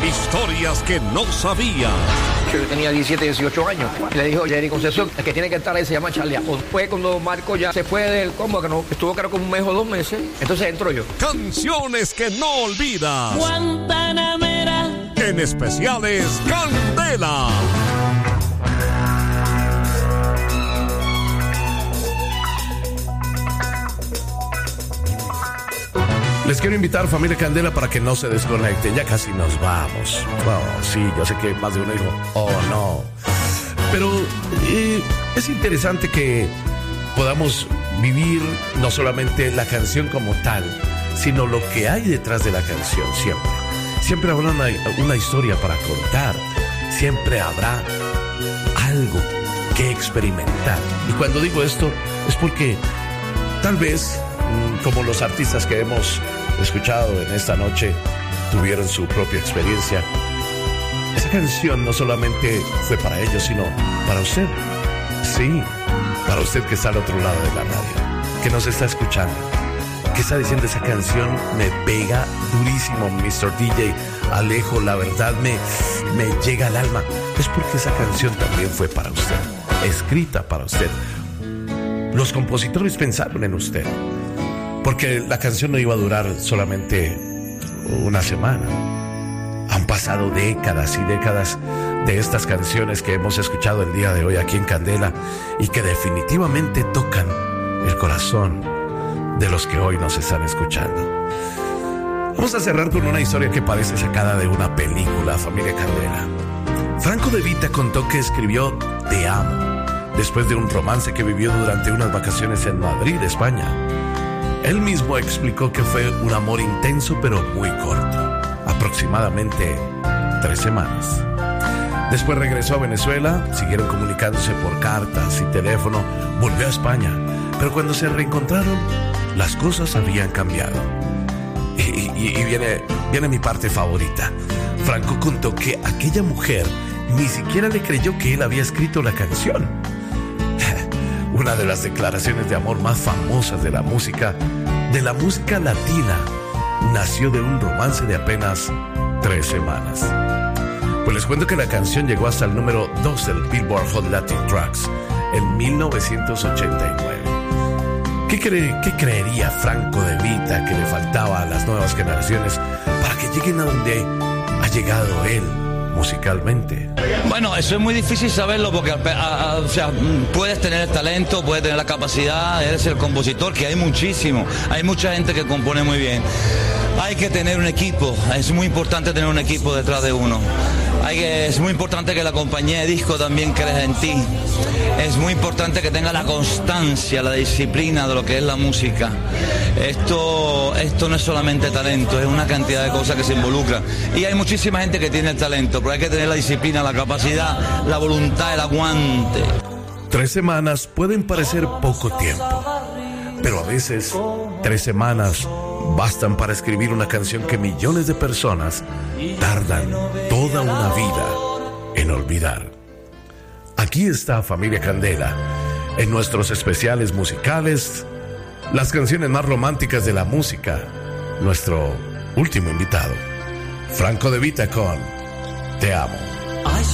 Historias que no sabías. Yo tenía 17, 18 años. Le dijo Jerry Concepción, el que tiene que estar ahí se llama Charlie. Fue cuando Marco ya se fue del combo, que no estuvo creo como un mes o 2 meses. Entonces entro yo. Canciones que no olvidas. Guantanamera. En especiales Candela. Les quiero invitar, familia Candela, para que no se desconecten. Ya casi nos vamos. Oh, sí, yo sé que más de uno dijo, oh no. Pero es interesante que podamos vivir no solamente la canción como tal, sino lo que hay detrás de la canción siempre. Siempre habrá una historia para contar. Siempre habrá algo que experimentar. Y cuando digo esto es porque tal vez, como los artistas que hemos escuchado en esta noche tuvieron su propia experiencia, esa canción no solamente fue para ellos, sino para usted. Sí, para usted que está al otro lado de la radio, que nos está escuchando, que está diciendo: esa canción me pega durísimo, Mr. DJ Alejo, la verdad me llega al alma. Es porque esa canción también fue para usted, escrita para usted. Los compositores pensaron en usted, porque la canción no iba a durar solamente una semana. Han pasado décadas y décadas de estas canciones que hemos escuchado el día de hoy aquí en Candela y que definitivamente tocan el corazón de los que hoy nos están escuchando. Vamos a cerrar con una historia que parece sacada de una película, familia Candela. Franco De Vita contó que escribió Te amo después de un romance que vivió durante unas vacaciones en Madrid, España. Él mismo explicó que fue un amor intenso pero muy corto, aproximadamente 3 semanas. Después regresó a Venezuela, siguieron comunicándose por cartas y teléfono, volvió a España, pero cuando se reencontraron, las cosas habían cambiado. Y viene mi parte favorita. Franco contó que aquella mujer ni siquiera le creyó que él había escrito la canción. Una de las declaraciones de amor más famosas de la música latina, nació de un romance de apenas 3 semanas. Pues les cuento que la canción llegó hasta el número 2 del Billboard Hot Latin Tracks en 1989. ¿Qué creería Franco De Vita que le faltaba a las nuevas generaciones para que lleguen a donde ha llegado él musicalmente? Bueno, eso es muy difícil saberlo porque o sea, puedes tener el talento, puedes tener la capacidad, eres el compositor, que hay muchísimo, hay mucha gente que compone muy bien. Hay que tener un equipo, es muy importante tener un equipo detrás de uno. Es muy importante que la compañía de disco también crea en ti. Es muy importante que tenga la constancia, la disciplina de lo que es la música. Esto no es solamente talento, es una cantidad de cosas que se involucran. Y hay muchísima gente que tiene el talento, pero hay que tener la disciplina, la capacidad, la voluntad, el aguante. 3 semanas pueden parecer poco tiempo, pero a veces 3 semanas bastan para escribir una canción que millones de personas tardan toda una vida en olvidar. Aquí está, familia Candela, en nuestros especiales musicales, las canciones más románticas de la música. Nuestro último invitado, Franco De Vita con Te amo.